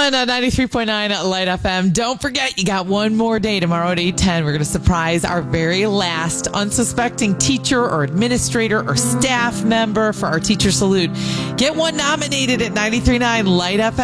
on 93.9 Light FM. Don't forget, you got one more day tomorrow at 8:10. We're going to surprise our very last unsuspecting teacher or administrator or staff member for our teacher salute. Get one nominated at 93.9 Light FM.